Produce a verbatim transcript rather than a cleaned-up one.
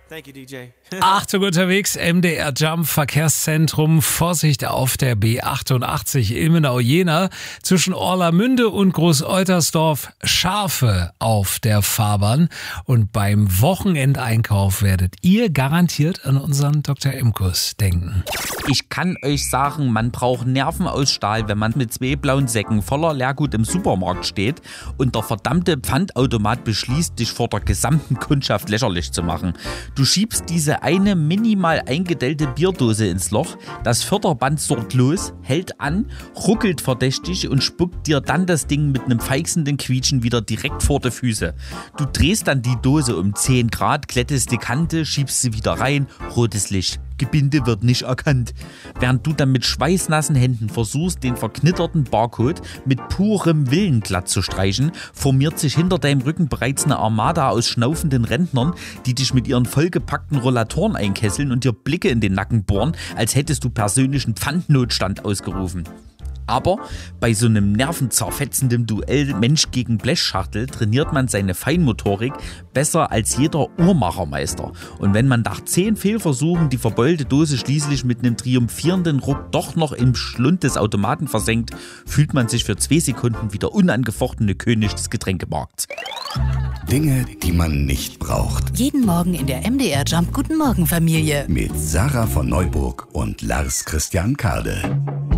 Thank you, D J. Achtung unterwegs, M D R Jump Verkehrszentrum. Vorsicht auf der B achtundachtzig Ilmenau-Jena zwischen Orlamünde und Groß-Eutersdorf. Schafe auf der Fahrbahn. Und beim Wochenendeinkauf werdet ihr garantiert an unseren Doktor Imkus denken. Ich kann euch sagen, man braucht Nerven aus Stahl, wenn man mit zwei blauen Säcken voller Leergut im Supermarkt steht und der verdammte Pfandautomat beschließt, dich vor der gesamten Kundschaft lächerlich zu machen. Du schiebst diese eine minimal eingedellte Bierdose ins Loch, das Förderband surrt los, hält an, ruckelt verdächtig und spuckt dir dann das Ding mit einem feixenden Quietschen wieder direkt vor die Füße. Du drehst dann die Dose um zehn Grad, glättest die Kante, schiebst sie wieder rein, rotes Licht. Gebinde wird nicht erkannt. Während du dann mit schweißnassen Händen versuchst, den verknitterten Barcode mit purem Willen glatt zu streichen, formiert sich hinter deinem Rücken bereits eine Armada aus schnaufenden Rentnern, die dich mit ihren vollgepackten Rollatoren einkesseln und dir Blicke in den Nacken bohren, als hättest du persönlichen Pfandnotstand ausgerufen. Aber bei so einem nervenzerfetzenden Duell Mensch gegen Blechschachtel trainiert man seine Feinmotorik besser als jeder Uhrmachermeister. Und wenn man nach zehn Fehlversuchen die verbeulte Dose schließlich mit einem triumphierenden Ruck doch noch im Schlund des Automaten versenkt, fühlt man sich für zwei Sekunden wie der unangefochtene König des Getränkemarkts. Dinge, die man nicht braucht. Jeden Morgen in der M D R Jump Guten Morgen Familie. Mit Sarah von Neuburg und Lars Christian Kade.